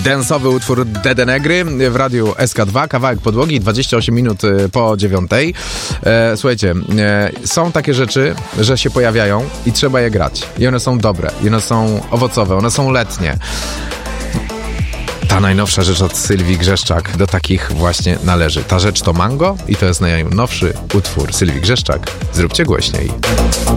Dance'owy utwór Dede Negry w radiu SK2, kawałek podłogi, 28 minut po 9. Słuchajcie, są takie rzeczy, że się pojawiają i trzeba je grać. I one są dobre, i one są owocowe, one są letnie. Ta najnowsza rzecz od Sylwii Grzeszczak do takich właśnie należy. Ta rzecz to Mango i to jest najnowszy utwór Sylwii Grzeszczak. Zróbcie głośniej.